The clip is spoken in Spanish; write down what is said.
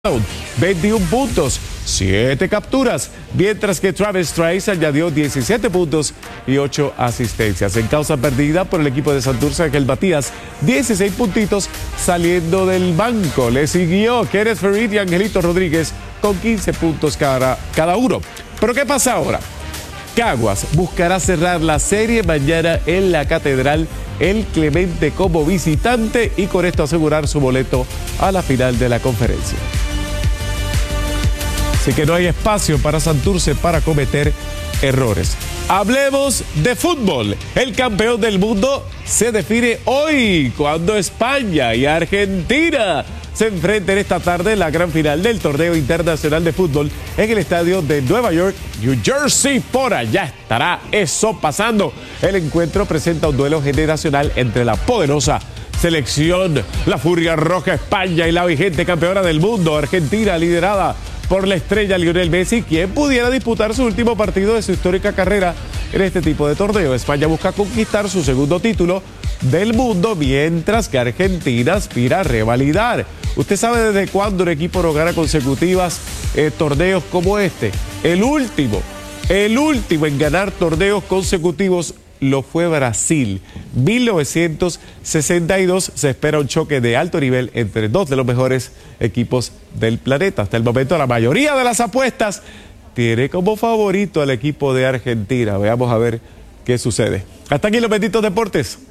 21 puntos, 7 capturas, mientras que Travis Trice añadió 17 puntos y 8 asistencias. En causa perdida por el equipo de Santurce, Ángel Matías, 16 puntitos saliendo del banco. Le siguió Kenneth Ferrit y Angelito Rodríguez con 15 puntos cada uno. ¿Pero qué pasa ahora? Caguas buscará cerrar la serie mañana en la Catedral El Clemente como visitante y con esto asegurar su boleto a la final de la conferencia. Así que no hay espacio para Santurce para cometer errores. Hablemos de fútbol. El campeón del mundo se define hoy cuando España y Argentina se enfrenten esta tarde en la gran final del torneo internacional de fútbol en el estadio de Nueva York, New Jersey. Por allá estará eso pasando. El encuentro presenta un duelo generacional entre la poderosa selección, la Furia Roja España, y la vigente campeona del mundo Argentina, liderada por la estrella Lionel Messi, quien pudiera disputar su último partido de su histórica carrera en este tipo de torneo. España busca conquistar su segundo título del mundo, mientras que Argentina aspira a revalidar. ¿Usted sabe desde cuándo un equipo no gana consecutivas torneos como este? El último en ganar torneos consecutivos lo fue Brasil. 1962 se espera un choque de alto nivel entre dos de los mejores equipos del planeta. Hasta el momento la mayoría de las apuestas tiene como favorito al equipo de Argentina. Veamos a ver qué sucede. Hasta aquí los benditos deportes.